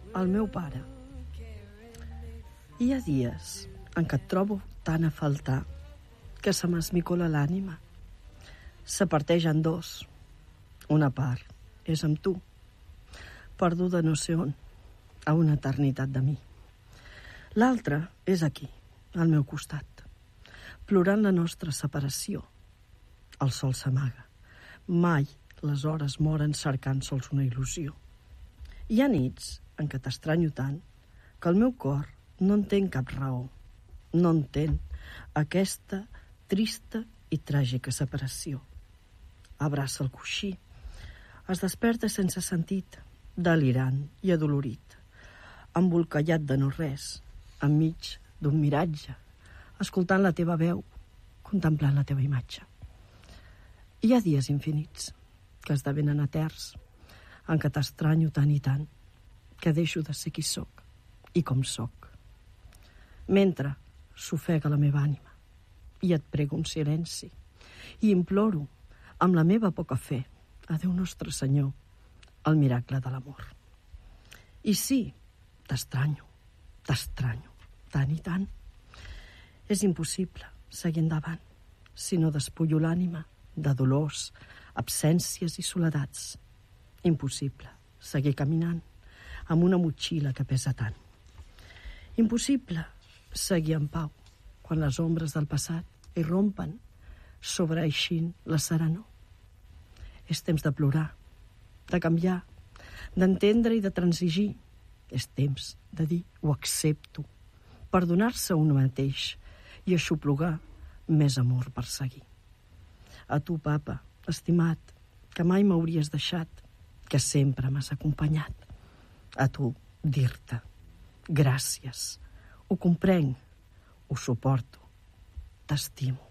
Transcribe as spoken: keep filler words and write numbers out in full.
el meu pare. Hi ha dies en què et trobo tan a faltar que se m'esmicola l'ànima. Se parteix en dos. Una part és amb tu, perduda no sé on, a una eternitat de mi. L'altra és aquí, al meu costat, plorant la nostra separació. El sol s'amaga. Mai les hores moren cercant sols una il·lusió. Hi ha nits en què t'estranyo tant que el meu cor no entén cap raó. No entén aquesta trista i tràgica separació. Abraça el coixí. Es desperta sense sentit, delirant i adolorit, embolcallat de no res, enmig d'un miratge, escoltant la teva veu, contemplant la teva imatge. Hi ha dies infinits que esdevenen eterns, en què t'estranyo tant i tant que deixo de ser qui sóc i com sóc. Mentre s'ofega la meva ànima i et prego un silenci i imploro amb la meva poca fe a Déu Nostre Senyor el miracle de l'amor. I sí, t'estranyo, t'estranyo tant i tant. És impossible seguir endavant si no despullo l'ànima de dolors, absències i soledats. Impossible seguir caminant amb una motxilla que pesa tant. Impossible seguir en pau quan les ombres del passat irrompen sobreeixint la serenor. És temps de plorar, de canviar, d'entendre i de transigir. És temps de dir ho accepto, perdonar-se un mateix i aixoplugar més amor per seguir. A tu, papa, estimat, que mai m'hauries deixat, que sempre m'has acompanyat. A tu, dir-te gràcies. Ho comprenc, ho suporto, t'estimo.